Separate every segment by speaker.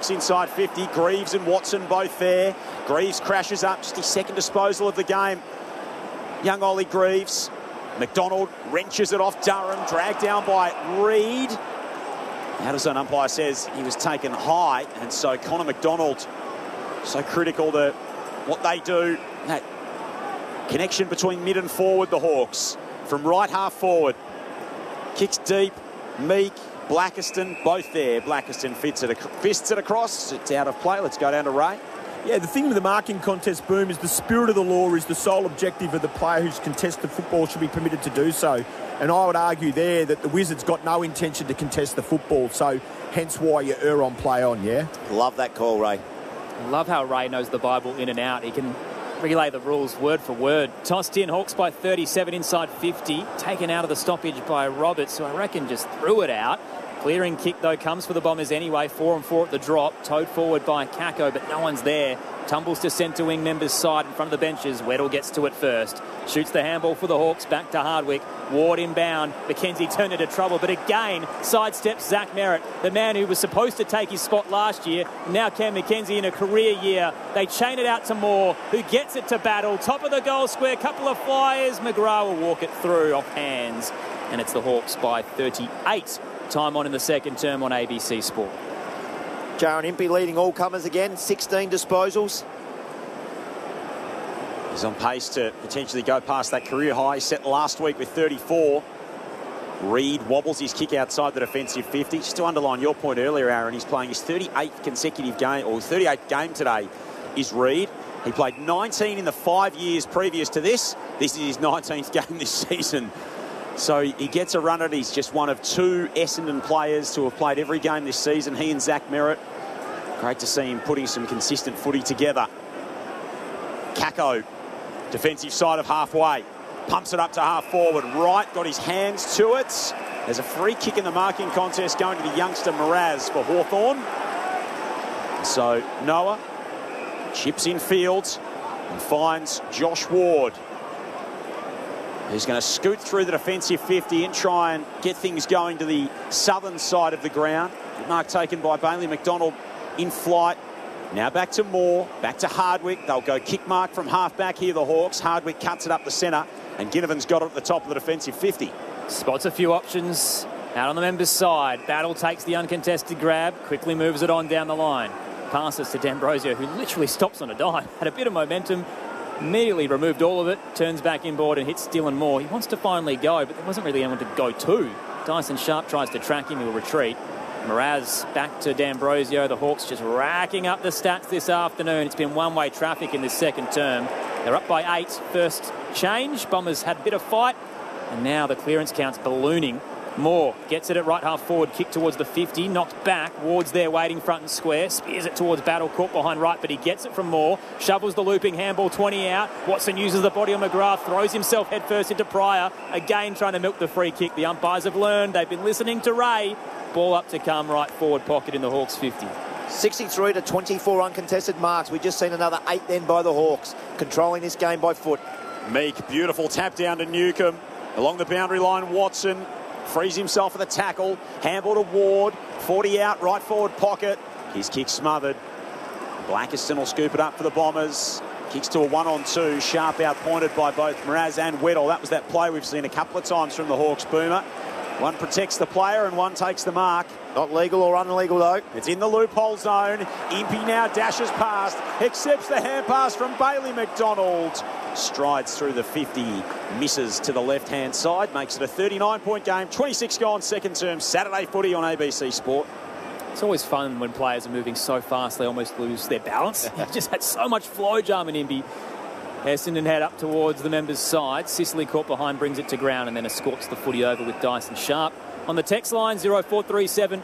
Speaker 1: Hawks inside 50. Greaves and Watson both there. Greaves crashes up, just his second disposal of the game. Young Ollie Greaves. McDonald wrenches it off Durham, dragged down by Reid. Addison umpire says he was taken high, and so Connor McDonald, so critical to what they do. That connection between mid and forward, the Hawks. From right half forward. Kicks deep. Meek, Blackiston, both there. Blackiston fists it across. It's out of play. Let's go down to Ray.
Speaker 2: Yeah, the thing with the marking contest, Boom, is the spirit of the law is the sole objective of the player who's contested football should be permitted to do so. And I would argue there that the Wizards got no intention to contest the football, so hence why you err on play on, yeah?
Speaker 3: Love that call, Ray.
Speaker 4: Love how Ray knows the Bible in and out. He can relay the rules word for word. Tossed in, Hawks by 37 inside 50. Taken out of the stoppage by Roberts, who I reckon just threw it out. Clearing kick, though, comes for the Bombers anyway. 4-on-4 at the drop. Towed forward by Kako, but no one's there. Tumbles to centre wing members' side in front of the benches. Weddle gets to it first. Shoots the handball for the Hawks. Back to Hardwick. Ward inbound. McKenzie turned into trouble, but again sidesteps Zach Merritt, the man who was supposed to take his spot last year. Now Cam McKenzie in a career year. They chain it out to Moore, who gets it to Battle. Top of the goal square. Couple of flyers. McGrath will walk it through off hands. And it's the Hawks by 38. Time on in the second term on ABC Sport.
Speaker 3: Jaron Impey leading all comers again, 16 disposals.
Speaker 1: He's on pace to potentially go past that career high set last week with 34. Reid wobbles his kick outside the defensive 50. Just to underline your point earlier, Aaron, he's playing his 38th consecutive game, or 38th game today, is Reid. He played 19 in the 5 years previous to this. This is his 19th game this season. So he gets a run at it. He's just one of two Essendon players to have played every game this season. He and Zach Merritt. Great to see him putting some consistent footy together. Kako, defensive side of halfway. Pumps it up to half forward. Wright got his hands to it. There's a free kick in the marking contest going to the youngster Mraz for Hawthorn. So Noah chips in field and finds Josh Ward. He's going to scoot through the defensive 50 and try and get things going to the southern side of the ground. Good mark taken by Bailey McDonald in flight. Now back to Moore, back to Hardwick. They'll go kick mark from half back here, the Hawks. Hardwick cuts it up the centre, and Ginnivan's got it at the top of the defensive 50.
Speaker 4: Spots a few options out on the members' side. Battle takes the uncontested grab, quickly moves it on down the line. Passes to D'Ambrosio, who literally stops on a dime. Had a bit of momentum. Immediately removed all of it, turns back inboard and hits Dylan Moore. He wants to finally go, but there wasn't really anyone to go to. Dyson Sharp tries to track him, he'll retreat. Mraz back to D'Ambrosio. The Hawks just racking up the stats this afternoon. It's been one-way traffic in this second term. They're up by 8. First change. Bombers had a bit of fight, and now the clearance count's ballooning. Moore gets it at right half forward, kick towards the 50, knocked back. Ward's there waiting front and square, spears it towards Battle, caught behind right, but he gets it from Moore, shovels the looping handball 20 out. Watson uses the body on McGrath, throws himself headfirst into Pryor, again trying to milk the free kick. The umpires have learned, they've been listening to Ray. Ball up to come, right forward pocket in the Hawks 50.
Speaker 3: 63 to 24 uncontested marks. We've just seen another 8 then by the Hawks, controlling this game by foot.
Speaker 1: Meek, beautiful tap down to Newcomb. Along the boundary line, Watson frees himself for the tackle. Handball to Ward. 40 out, right forward pocket. His kick smothered. Blackiston will scoop it up for the Bombers. Kicks to a 1-on-2. Sharp outpointed by both Mraz and Weddle. That was that play we've seen a couple of times from the Hawks, Boomer. One protects the player and one takes the mark.
Speaker 3: Not legal or unlegal, though.
Speaker 1: It's in the loophole zone. Impey now dashes past, accepts the hand pass from Bailey McDonald. Strides through the 50, misses to the left-hand side, makes it a 39-point game. 26 gone, second term, Saturday footy on ABC Sport.
Speaker 4: It's always fun when players are moving so fast they almost lose their balance. They've just had so much flow, Jarman Impey. Essendon head up towards the members' side. Sicily caught behind, brings it to ground, and then escorts the footy over with Dyson Sharp. On the text line, 0437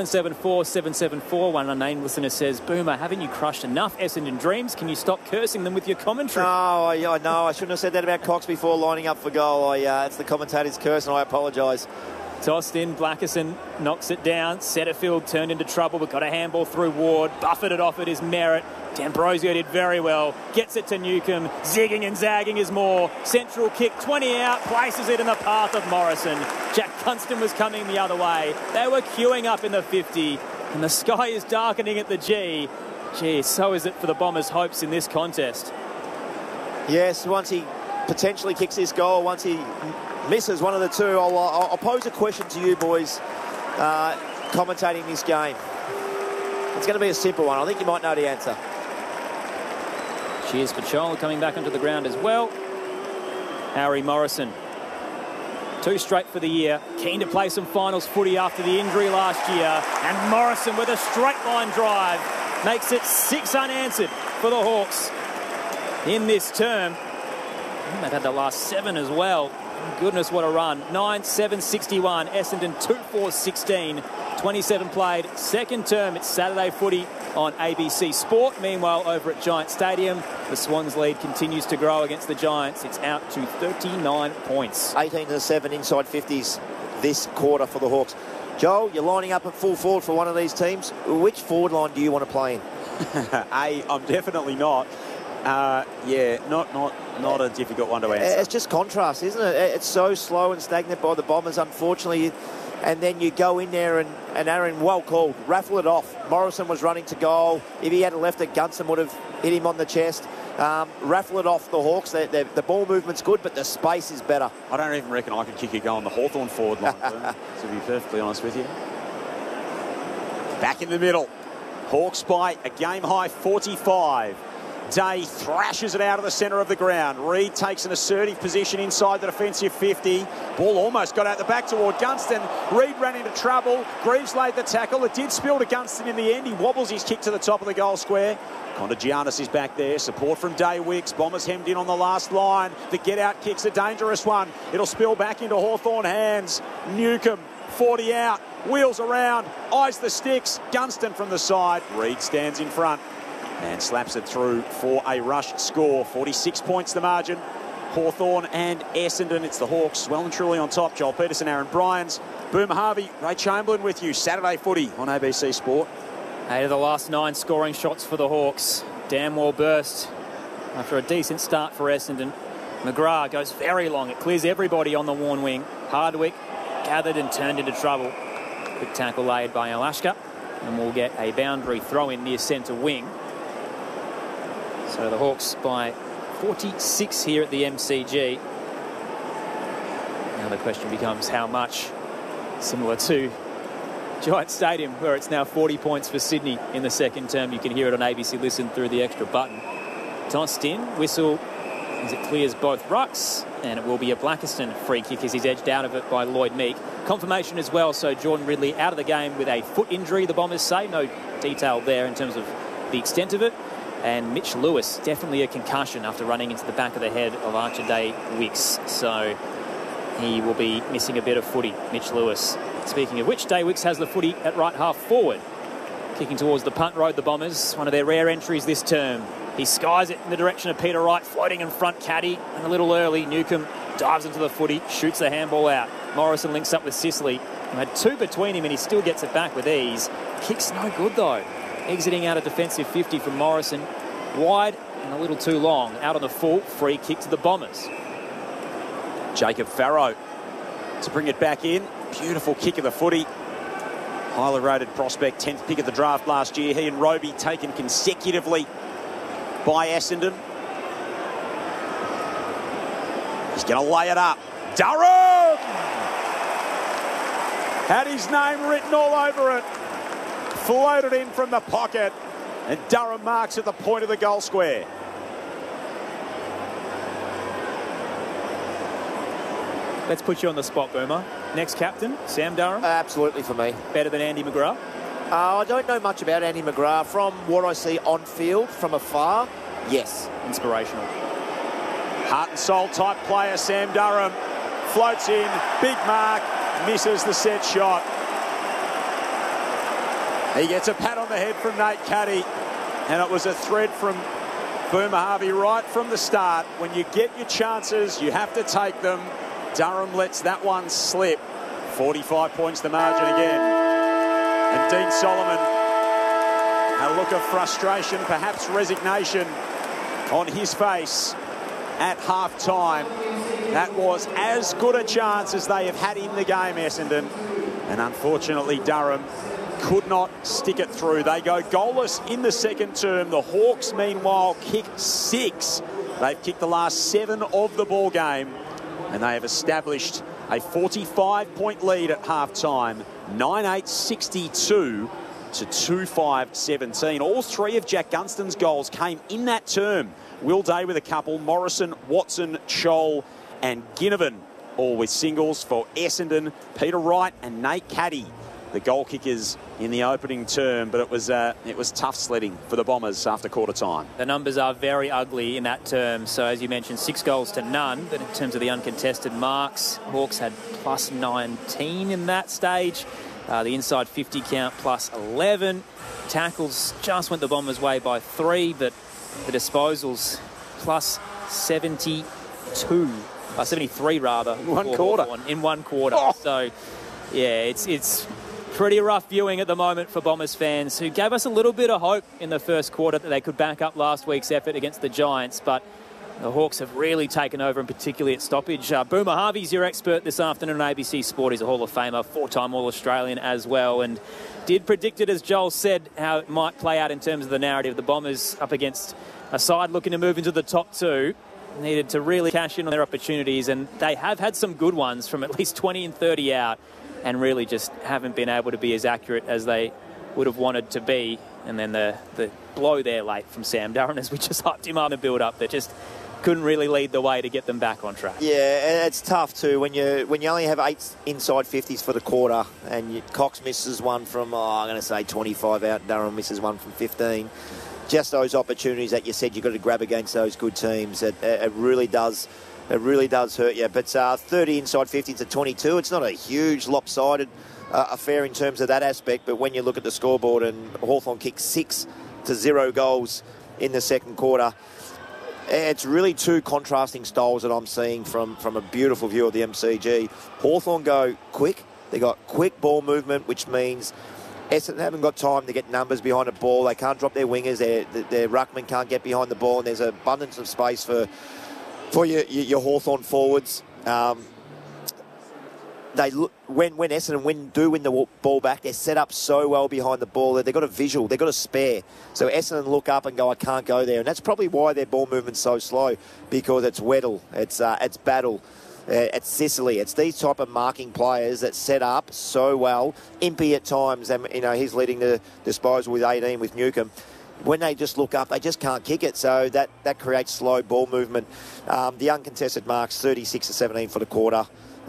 Speaker 4: 774 774. One unnamed listener says, Boomer, haven't you crushed enough Essendon dreams? Can you stop cursing them with your commentary?
Speaker 3: No, I shouldn't have said that about Cox before lining up for goal. It's the commentator's curse, and I apologise.
Speaker 4: Tossed in, Blackiston knocks it down. Setterfield turned into trouble, but got a handball through Ward. Buffeted off it is Merritt. D'Ambrosio did very well. Gets it to Newcomb. Zigging and zagging is Moore. Central kick, 20 out. Places it in the path of Morrison. Jack Gunston was coming the other way. They were queuing up in the 50. And the sky is darkening at the G. Gee, so is it for the Bombers' hopes in this contest.
Speaker 3: Yes, once he potentially kicks this goal, once he misses one of the two, I'll pose a question to you boys commentating this game. It's going to be a simple one. I think you might know the answer.
Speaker 4: Cheers for Chola coming back onto the ground as well. Harry Morrison. 2 straight for the year. Keen to play some finals footy after the injury last year. And Morrison with a straight line drive makes it 6 unanswered for the Hawks in this term. They've had the last 7 as well. Goodness, what a run. 9-7-61. Essendon 2-4-16. 27 played. Second term, it's Saturday footy on ABC Sport. Meanwhile, over at Giant Stadium, the Swans lead continues to grow against the Giants. It's out to 39 points.
Speaker 3: 18-7 inside 50s this quarter for the Hawks. Joel, you're lining up at full forward for one of these teams. Which forward line do you want to play in?
Speaker 1: I'm definitely not. Not a difficult one to answer.
Speaker 3: It's just contrast, isn't it? It's so slow and stagnant by the Bombers, unfortunately. And then you go in there and Aaron, well called, raffle it off. Morrison was running to goal. If he had left it, Gunson would have hit him on the chest. Raffle it off the Hawks. The ball movement's good, but the space is better.
Speaker 1: I don't even reckon I could kick a goal on the Hawthorn forward line, to be perfectly honest with you. Back in the middle. Hawks by a game-high 45. Day thrashes it out of the centre of the ground. Reid takes an assertive position inside the defensive 50. Ball almost got out the back toward Gunston. Reid ran into trouble. Greaves laid the tackle. It did spill to Gunston in the end. He wobbles his kick to the top of the goal square. Contagianis is back there. Support from Day Wicks. Bombers hemmed in on the last line. The get-out kick's a dangerous one. It'll spill back into Hawthorn hands. Newcombe, 40 out. Wheels around. Eyes the sticks. Gunston from the side. Reid stands in front and slaps it through for a rush score. 46 points the margin. Hawthorn and Essendon. It's the Hawks well and truly on top. Joel Peterson, Aaron Bryans, Boom Harvey, Ray Chamberlain with you. Saturday footy on ABC Sport.
Speaker 4: 8 of the last 9 scoring shots for the Hawks. Damwell burst after a decent start for Essendon. McGrath goes very long. It clears everybody on the worn wing. Hardwick gathered and turned into trouble. Quick tackle laid by Alashka. And we'll get a boundary throw in near centre wing. So the Hawks by 46 here at the MCG. Now the question becomes how much, similar to Giant Stadium, where it's now 40 points for Sydney in the second term. You can hear it on ABC Listen through the extra button. Tossed in, whistle as it clears both rucks, and it will be a Blackiston free kick as he's edged out of it by Lloyd Meek. Confirmation as well, so Jordan Ridley out of the game with a foot injury, the Bombers say. No detail there in terms of the extent of it. And Mitch Lewis, definitely a concussion after running into the back of the head of Archer Day Wicks. So he will be missing a bit of footy, Mitch Lewis. Speaking of which, Day Wicks has the footy at right half forward. Kicking towards the punt road, the Bombers. One of their rare entries this term. He skies it in the direction of Peter Wright, floating in front, Caddy. And a little early, Newcombe dives into the footy, shoots the handball out. Morrison links up with Sicily, who had 2 between him, and he still gets it back with ease. Kick's no good, though. Exiting out a defensive 50 from Morrison. Wide and a little too long. Out on the full, free kick to the Bombers.
Speaker 1: Jacob Farrow to bring it back in. Beautiful kick of the footy. Highly rated prospect, 10th pick of the draft last year. He and Roby taken consecutively by Essendon. He's going to lay it up. Durham! Had his name written all over it. Floated in from the pocket, and Durham marks at the point of the goal square.
Speaker 4: Let's put you on the spot, Boomer. Next captain, Sam Durham.
Speaker 3: Absolutely for me.
Speaker 4: Better than Andy McGrath?
Speaker 3: I don't know much about Andy McGrath. From what I see on field from afar, yes.
Speaker 4: Inspirational.
Speaker 1: Heart and soul type player, Sam Durham. Floats in, big mark, misses the set shot. He gets a pat on the head from Nate Caddy, and it was a thread from Boomer Harvey right from the start. When you get your chances, you have to take them. Durham lets that one slip. 45 points the margin again. And Dean Solomon, a look of frustration, perhaps resignation on his face at half-time. That was as good a chance as they have had in the game, Essendon. And unfortunately, Durham could not stick it through. They go goalless in the second term. The Hawks, meanwhile, kick 6. They've kicked the last 7 of the ball game, and they have established a 45-point lead at half-time, 9-8-62 to 2-5-17. All 3 of Jack Gunston's goals came in that term. Will Day with a couple, Morrison, Watson, Scholl and Ginnivan, all with singles for Essendon. Peter Wright and Nate Caddy, the goal kickers in the opening term, but it was tough sledding for the Bombers after quarter time.
Speaker 4: The numbers are very ugly in that term. So as you mentioned, 6 goals to none, but in terms of the uncontested marks, Hawks had plus 19 in that stage. The inside 50 count plus 11. Tackles just went the Bombers' way by 3, but the disposals plus 72. 73 rather.
Speaker 1: In one quarter.
Speaker 4: In one quarter. Oh. So, yeah, it's pretty rough viewing at the moment for Bombers fans, who gave us a little bit of hope in the first quarter that they could back up last week's effort against the Giants, but the Hawks have really taken over, and particularly at stoppage. Boomer Harvey's your expert this afternoon on ABC Sport. He's a Hall of Famer, 4-time All-Australian as well, and did predict it, as Joel said, how it might play out in terms of the narrative. The Bombers up against a side looking to move into the top 2. Needed to really cash in on their opportunities, and they have had some good ones from at least 20 and 30 out, and really just haven't been able to be as accurate as they would have wanted to be. And then the blow there late from Sam Durran, as we just hyped him up in the build-up, that just couldn't really lead the way to get them back on track.
Speaker 3: Yeah, it's tough too when you only have 8 inside 50s for the quarter, and Cox misses one from I'm going to say 25 out, Durran misses one from 15. Just those opportunities that you said you've got to grab against those good teams. It really does. It really does hurt you. But 30 inside 50 to 22, it's not a huge lopsided affair in terms of that aspect. But when you look at the scoreboard, and Hawthorn kicked 6 to 0 goals in the second quarter, it's really 2 contrasting styles that I'm seeing from a beautiful view of the MCG. Hawthorn go quick. They got quick ball movement, which means Essendon haven't got time to get numbers behind the ball. They can't drop their wingers. Their ruckman can't get behind the ball, and there's an abundance of space for your Hawthorn forwards. When Essendon do win the ball back, they're set up so well behind the ball that they've got a visual, they've got a spare. So Essendon look up and go, I can't go there. And that's probably why their ball movement's so slow, because it's Weddle, it's Battle, it's Sicily. It's these type of marking players that set up so well. Impey at times, and he's leading the disposal with 18 with Newcomb. When they just look up, they just can't kick it. So that creates slow ball movement. The uncontested marks, 36 to 17 for the quarter.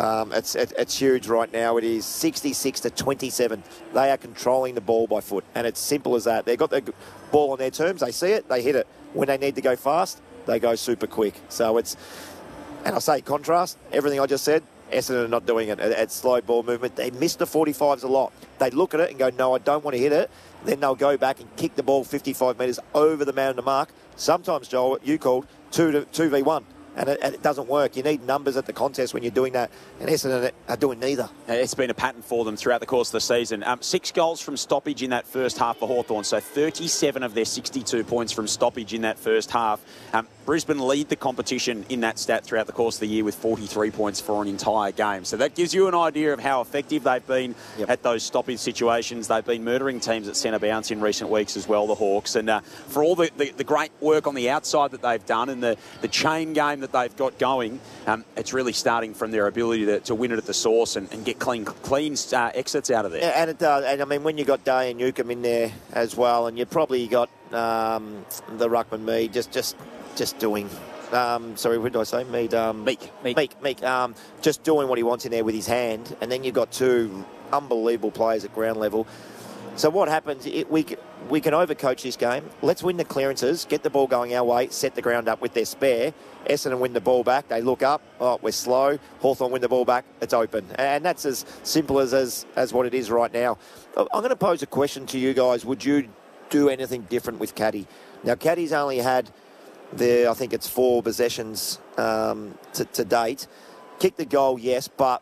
Speaker 3: It's huge right now. It is 66 to 27. They are controlling the ball by foot, and it's simple as that. They've got the ball on their terms. They see it, they hit it. When they need to go fast, they go super quick. So and I say contrast, everything I just said, Essendon are not doing it. It's slow ball movement. They miss the 45s a lot. They look at it and go, no, I don't want to hit it. Then they'll go back and kick the ball 55 metres over the man on the mark. Sometimes, Joel, you called 2v1. And it doesn't work. You need numbers at the contest when you're doing that. And Essendon are doing neither.
Speaker 1: It's been a pattern for them throughout the course of the season. 6 goals from stoppage in that first half for Hawthorn. So 37 of their 62 points from stoppage in that first half. Brisbane lead the competition in that stat throughout the course of the year with 43 points for an entire game. So that gives you an idea of how effective they've been at those stoppage situations. They've been murdering teams at centre bounce in recent weeks as well, the Hawks. And for all the great work on the outside that they've done, and the chain game that they've got going, it's really starting from their ability to win it at the source and get clean exits out of there.
Speaker 3: Yeah, and it does. And I mean, when you got Day and Newcomb in there as well, and you probably got the ruckman Mead just doing. Sorry, what did I say? Mead. Meek. Just doing what he wants in there with his hand, and then you've got 2 unbelievable players at ground level. So what happens? We can overcoach this game. Let's win the clearances, get the ball going our way, set the ground up with their spare. Essendon win the ball back. They look up. Oh, we're slow. Hawthorn win the ball back. It's open. And that's as simple as what it is right now. I'm going to pose a question to you guys. Would you do anything different with Caddy? Now, Caddy's only had I think it's 4 possessions to date. Kick the goal, yes, but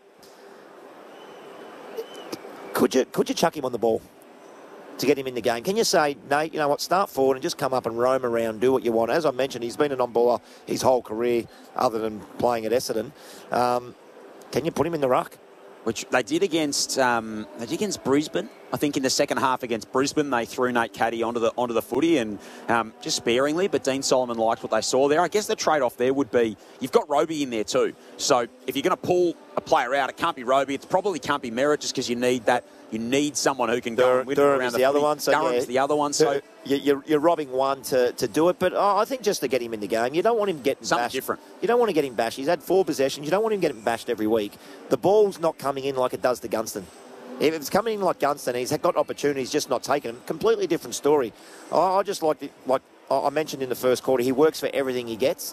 Speaker 3: could you chuck him on the ball to get him in the game? Can you say, Nate, you know what, start forward and just come up and roam around, do what you want? As I mentioned, he's been a non-baller his whole career other than playing at Essendon. Can you put him in the ruck?
Speaker 1: Which they did against Brisbane. I think in the second half against Brisbane, they threw Nate Caddy onto the footy, and just sparingly, but Dean Solomon liked what they saw there. I guess the trade-off there would be you've got Roby in there too. So if you're going to pull a player out, it can't be Roby. It probably can't be Merritt just because you need that. You need someone who can go and win
Speaker 3: Durham
Speaker 1: around
Speaker 3: is
Speaker 1: the
Speaker 3: the other
Speaker 1: footy.
Speaker 3: one. So
Speaker 1: Durham's the other one. So
Speaker 3: you're robbing one to do it, but I think just to get him in the game, you don't want him getting
Speaker 1: something
Speaker 3: bashed.
Speaker 1: different.
Speaker 3: You don't want to get him bashed. He's had 4 possessions. You don't want him getting bashed every week. The ball's not coming in like it does to Gunston. If it's coming in like Gunston, he's got opportunities, just not taking them. Completely different story. I just like I mentioned in the first quarter, he works for everything he gets.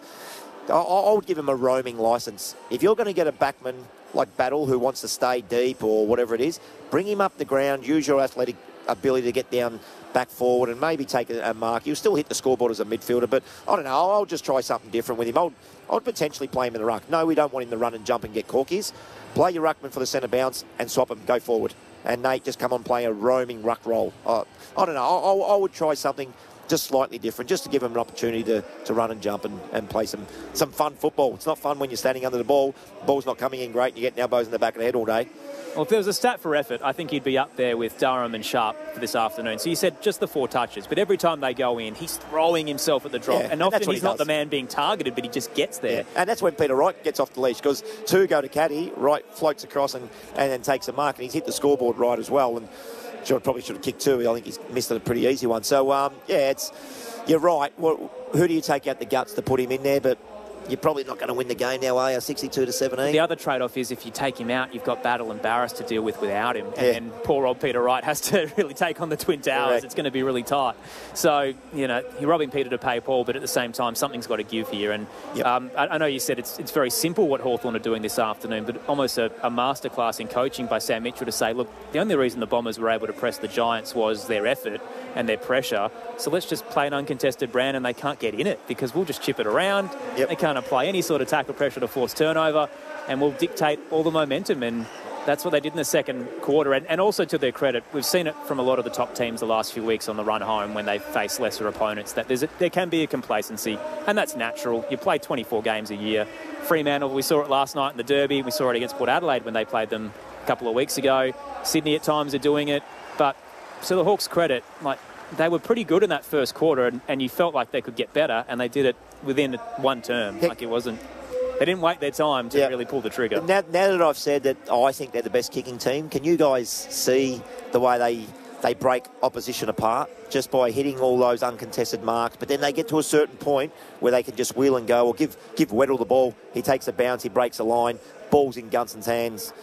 Speaker 3: I would give him a roaming licence. If you're going to get a backman like Battle who wants to stay deep or whatever it is, bring him up the ground, use your athletic ability to get down back forward and maybe take a mark. You'll still hit the scoreboard as a midfielder, but I don't know, I'll just try something different with him. I'd potentially play him in the ruck. No, we don't want him to run and jump and get corkies. Play your ruckman for the centre bounce and swap him, go forward. And Nate just come on play a roaming ruck role. I don't know, I would try something just slightly different, just to give him an opportunity to run and jump and play some fun football. It's not fun when you're standing under the ball's not coming in great, and you're getting elbows in the back of the head all day.
Speaker 4: Well, if there was a stat for effort, I think he'd be up there with Durham and Sharp for this afternoon. So you said just the 4 touches, but every time they go in, he's throwing himself at the drop.
Speaker 3: Yeah,
Speaker 4: and often he's not the man being targeted, but he just gets there.
Speaker 3: Yeah. And that's when Peter Wright gets off the leash, because 2 go to Caddy, Wright floats across and then takes a mark, and he's hit the scoreboard right as well. And probably should have kicked 2. I think he's missed a pretty easy one. So, you're right. Well, who do you take out the guts to put him in there? But you're probably not going to win the game now, are you? 62-17.
Speaker 4: The other trade-off is if you take him out, you've got Battle and Barras to deal with without him. And then poor old Peter Wright has to really take on the Twin Towers.
Speaker 3: Correct.
Speaker 4: It's going to be really tight. So, you're robbing Peter to pay Paul, but at the same time, something's got to give here. And I know you said it's very simple what Hawthorn are doing this afternoon, but almost a masterclass in coaching by Sam Mitchell to say, look, the only reason the Bombers were able to press the Giants was their effort and their pressure. So let's just play an uncontested brand, and they can't get in it because we'll just chip it around. They can't apply any sort of tackle pressure to force turnover, and we'll dictate all the momentum. And that's what they did in the second quarter. And also, to their credit, we've seen it from a lot of the top teams the last few weeks on the run home when they face lesser opponents, that there can be a complacency, and that's natural. You play 24 games a year. Fremantle, we saw it last night in the Derby. We saw it against Port Adelaide when they played them a couple of weeks ago. Sydney at times are doing it. But to the Hawks' credit, they were pretty good in that first quarter, and you felt like they could get better, and they did it within one term. It wasn't. They didn't wait their time to really pull the trigger.
Speaker 3: Now that I've said that I think they're the best kicking team, can you guys see the way they break opposition apart just by hitting all those uncontested marks? But then they get to a certain point where they can just wheel and go, or give Weddle the ball. He takes a bounce, he breaks a line, ball's in Gunston's hands.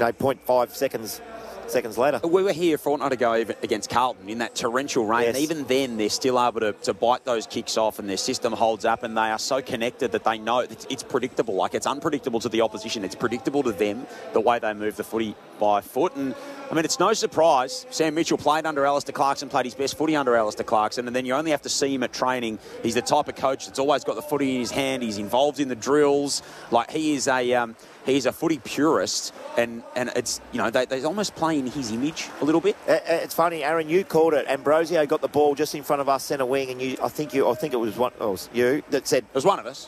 Speaker 3: 0.5 seconds later.
Speaker 1: We were here a fortnight ago against Carlton in that torrential rain, and even then they're still able to bite those kicks off, and their system holds up, and they are so connected that they know it's predictable. Like, it's unpredictable to the opposition. It's predictable to them, the way they move the footy by foot. And, I mean, it's no surprise Sam Mitchell played under Alistair Clarkson, played his best footy under Alistair Clarkson, and then you only have to see him at training. He's the type of coach that's always got the footy in his hand. He's involved in the drills. Like, he is a footy purist, and it's, they're almost playing his image a little bit.
Speaker 3: It's funny, Aaron, you called it. Ambrosio got the ball just in front of us centre wing, and I think it was you that said
Speaker 1: it was one of us.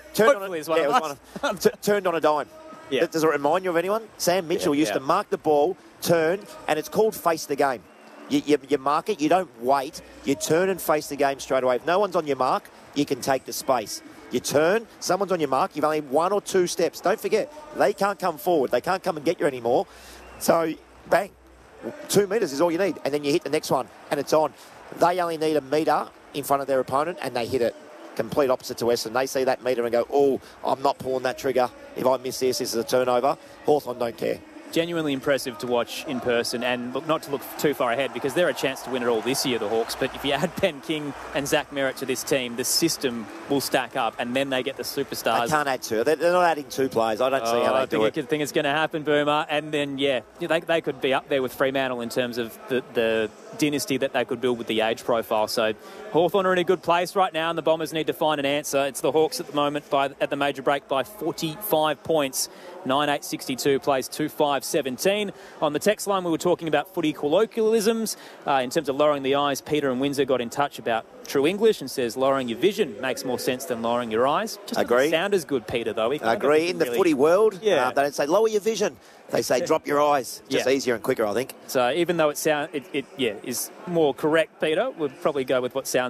Speaker 3: Turned on a dime. Yeah. Does it remind you of anyone? Sam Mitchell used to mark the ball, turn, and it's called face the game. You mark it, you don't wait, you turn and face the game straight away. If no one's on your mark, you can take the space. You turn, someone's on your mark, you've only 1 or 2 steps. Don't forget, they can't come forward. They can't come and get you anymore. So, bang, 2 metres is all you need. And then you hit the next one, and it's on. They only need a metre in front of their opponent, and they hit it. Complete opposite to Western. They see that metre and go, oh, I'm not pulling that trigger. If I miss this is a turnover. Hawthorn don't care.
Speaker 4: Genuinely impressive to watch in person, and look, not to look too far ahead because they're a chance to win it all this year, the Hawks. But if you add Ben King and Zach Merritt to this team, the system will stack up, and then they get the superstars.
Speaker 3: They can't add 2. They're not adding 2 players. I don't see how they do it.
Speaker 4: I think it's going to happen, Boomer. And then, they could be up there with Fremantle in terms of the dynasty that they could build with the age profile. So Hawthorn are in a good place right now, and the Bombers need to find an answer. It's the Hawks at the moment at the major break by 45 points. 9862 plays 2517. On the text line, we were talking about footy colloquialisms. In terms of lowering the eyes, Peter and Windsor got in touch about true English and says lowering your vision makes more sense than lowering your eyes. Just
Speaker 3: Agree.
Speaker 4: doesn't sound as good, Peter, though.
Speaker 3: I agree. In the footy world, they don't say lower your vision. They say drop your eyes. Just easier and quicker, I think.
Speaker 4: So even though it is more correct, Peter, we'd probably go with what sounds